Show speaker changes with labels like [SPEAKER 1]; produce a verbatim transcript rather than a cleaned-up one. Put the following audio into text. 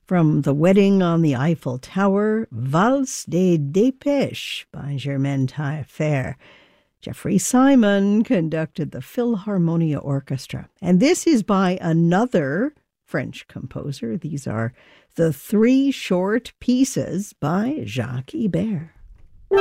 [SPEAKER 1] From The Wedding on the Eiffel Tower, Valse des Dépêches by Germaine Taillefer. Jeffrey Simon conducted the Philharmonia Orchestra. And this is by another French composer. These are the three short pieces by Jacques Ibert.